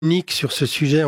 unique sur ce sujet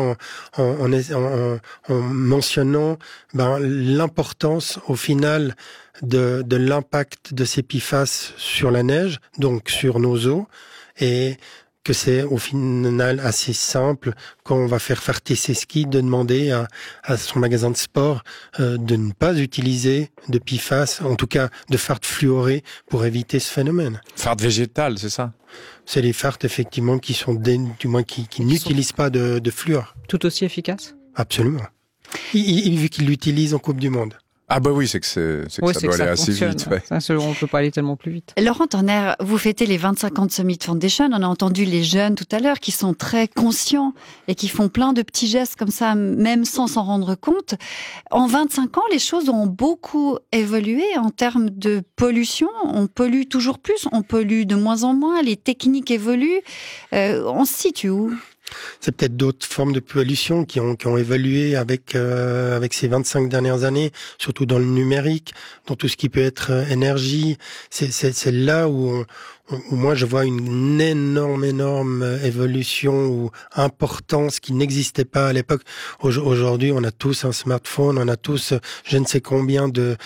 en mentionnant l'importance au final de l'impact de ces PFAS sur la neige, donc sur nos eaux, et que c'est au final assez simple quand on va faire tes skis de demander à son magasin de sport de ne pas utiliser de PFAS, en tout cas de fardes fluorées pour éviter ce phénomène. Fardes végétales, c'est ça? C'est les fardes effectivement qui sont qui n'utilisent pas de fluor. Tout aussi efficaces? Absolument. Vu qu'ils l'utilisent en Coupe du Monde. Ah bah oui, c'est que ça doit aller assez vite. Ouais. On ne peut pas aller tellement plus vite. Laurent Turner, vous fêtez les 25 ans de Summit Foundation. On a entendu les jeunes tout à l'heure qui sont très conscients et qui font plein de petits gestes comme ça, même sans s'en rendre compte. En 25 ans, les choses ont beaucoup évolué en termes de pollution. On pollue toujours plus, on pollue de moins en moins, les techniques évoluent. On se situe où ? C'est peut-être d'autres formes de pollution qui ont évolué avec ces 25 dernières années, surtout dans le numérique, dans tout ce qui peut être énergie. C'est là où moi je vois une énorme évolution ou importance qui n'existait pas à l'époque. Aujourd'hui, on a tous un smartphone, on a tous je ne sais combien de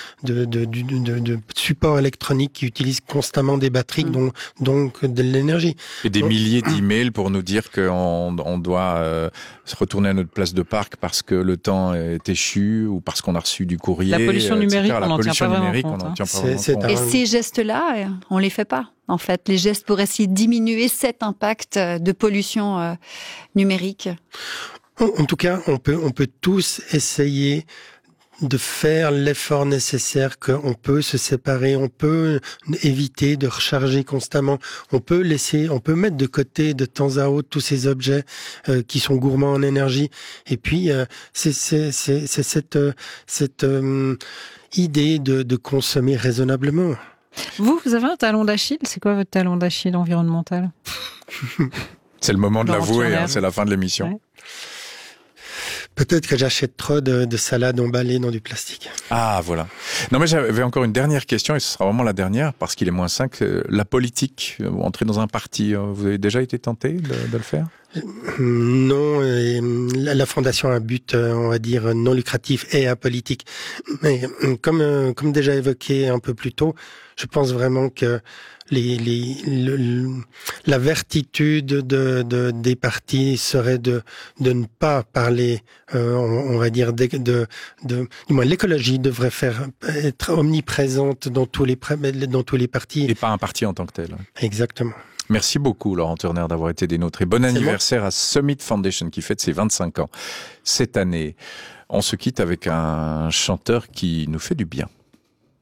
supports électroniques qui utilisent constamment des batteries, donc de l'énergie. Et des milliers d'emails pour nous dire qu'on doit se retourner à notre place de parc parce que le temps est échu ou parce qu'on a reçu du courrier. La pollution numérique, on n'en tient pas vraiment compte. Et ces gestes-là, on les fait pas. En fait, les gestes pour essayer de diminuer cet impact de pollution numérique. En tout cas, on peut tous essayer de faire l'effort nécessaire, qu'on peut se séparer, on peut éviter de recharger constamment, on peut mettre de côté de temps à autre tous ces objets qui sont gourmands en énergie. Et puis c'est cette idée de consommer raisonnablement. Vous avez un talon d'Achille. C'est quoi votre talon d'Achille environnemental? C'est le moment de l'avouer, c'est la fin de l'émission. Ouais. Peut-être que j'achète trop de salades emballées dans du plastique. Ah, voilà. Non, mais j'avais encore une dernière question, et ce sera vraiment la dernière, parce qu'il est moins 5. La politique, entrer dans un parti, vous avez déjà été tenté de le faire? Non, la fondation a un but, on va dire, non lucratif et apolitique. Mais comme déjà évoqué un peu plus tôt, je pense vraiment que la vertitude des partis serait de ne pas parler, on va dire, du moins l'écologie devrait être omniprésente dans tous les partis. Et pas un parti en tant que tel. Exactement. Merci beaucoup, Laurent Turner, d'avoir été des nôtres. Et bon anniversaire à Summit Foundation, qui fête ses 25 ans cette année. On se quitte avec un chanteur qui nous fait du bien.